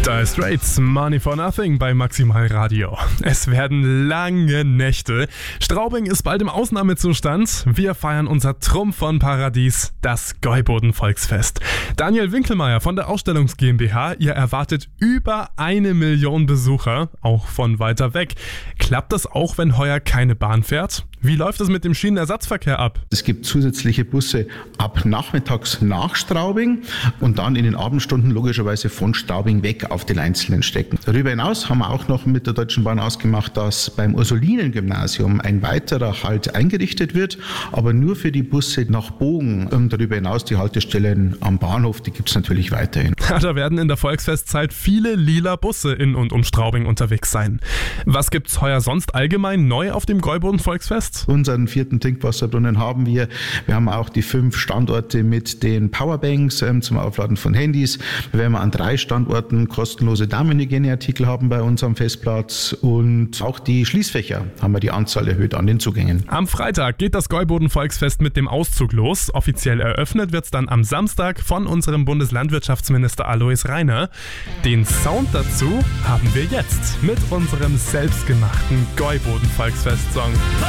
Da ist Rates Money for Nothing bei Maximal Radio. Es werden lange Nächte. Straubing ist bald im Ausnahmezustand. Wir feiern unser Trumpf von Paradies, das Gäuboden-Volksfest. Daniel Winkelmeier von der Ausstellungs GmbH, ihr erwartet über 1 Million Besucher, auch von weiter weg. Klappt das auch, wenn heuer keine Bahn fährt? Wie läuft es mit dem Schienenersatzverkehr ab? Es gibt zusätzliche Busse ab nachmittags nach Straubing und dann in den Abendstunden logischerweise von Straubing weg auf den einzelnen Strecken. Darüber hinaus haben wir auch noch mit der Deutschen Bahn ausgemacht, dass beim Ursulinen-Gymnasium ein weiterer Halt eingerichtet wird, aber nur für die Busse nach Bogen. Und darüber hinaus die Haltestellen am Bahnhof, die gibt es natürlich weiterhin. Da werden in der Volksfestzeit viele lila Busse in und um Straubing unterwegs sein. Was gibt's heuer sonst allgemein neu auf dem Gäuboden-Volksfest? Unseren 4. Trinkwasserbrunnen haben wir. Wir haben auch die 5 Standorte mit den Powerbanks zum Aufladen von Handys. Wir werden an 3 Standorten kostenlose Damenhygieneartikel haben bei uns am Festplatz und auch die Schließfächer haben wir die Anzahl erhöht an den Zugängen. Am Freitag geht das Gäuboden-Volksfest mit dem Auszug los. Offiziell eröffnet wird's dann am Samstag von unserem Bundeslandwirtschaftsminister Alois Rainer. Den Sound dazu haben wir jetzt mit unserem selbstgemachten Gäuboden-Volksfest-Song.